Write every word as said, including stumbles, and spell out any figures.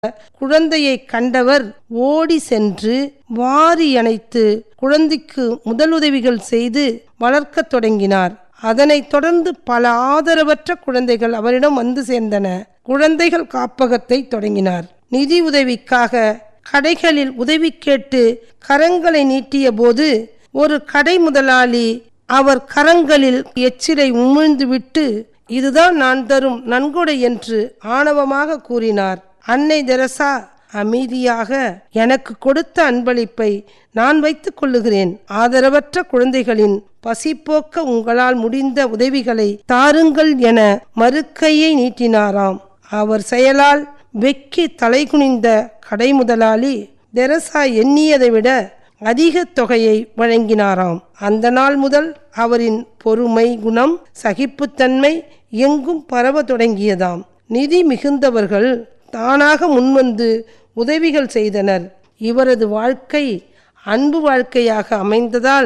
குழந்தையை கண்டவர் ஓடி சென்று வாரி அணைத்து குழந்தைக்கு முதலுதவிகள் செய்து வளர்க்கத் தொடங்கினார். அதனைத் தொடர்ந்து பல ஆதரவற்ற குழந்தைகள் அவரிடம் வந்து சேர்ந்தன. குழந்தைகள் காப்பகத்தை தொடங்கினார். நிதி உதவிக்காக கடைகளில் உதவி கேட்டு கரங்களை நீட்டிய போது ஒரு கடை முதலாளி அவர் கரங்களில் எச்சிலை உமிழ்ந்துவிட்டு, இதுதான் நான் தரும் நன்கொடை என்று ஆணவமாக கூறினார். அன்னை தெரசா அமைதியாக, எனக்கு கொடுத்த அன்பளிப்பை நான் வைத்துக் கொள்ளுகிறேன். ஆதரவற்ற குழந்தைகளின் பசிப்போக்க உங்களால் முடிந்த உதவிகளை தாருங்கள் என மறுக்கையை நீட்டினாராம். அவர் செயலால் வெக்கி தலைகுனிந்த கடை முதலாளி தெரசா எண்ணியதை விட அதிக தொகையை வழங்கினாராம். அந்த நாள் முதல் அவரின் பொறுமை குணம், சகிப்புத்தன்மை எங்கும் பரவ தொடங்கியதாம். நிதி மிகுந்தவர்கள் தானாக முன்வந்து உதவிகள் செய்தனர். இவரது வாழ்க்கை அன்பு வாழ்க்கையாக அமைந்ததால்